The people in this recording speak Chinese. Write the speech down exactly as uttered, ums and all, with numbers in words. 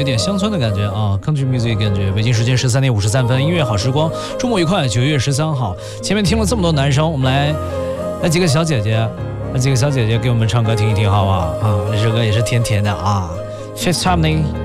一点乡村的感觉啊 ，Country Music 感觉。北京时间十三点五十三分，音乐好时光，周末愉快。九月十三号，前面听了这么多男生，我们来来几个小姐姐，来几个小姐姐给我们唱歌听一听，好不好啊？这首歌也是甜甜的啊 ，Fifth Harmony。